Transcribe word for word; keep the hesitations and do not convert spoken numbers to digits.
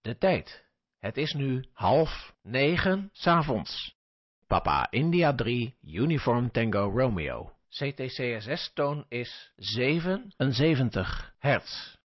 De tijd. Het is nu half negen 's avonds. Papa India drie, Uniform Tango Romeo. C T C S S-toon is zevenenzeventig hertz.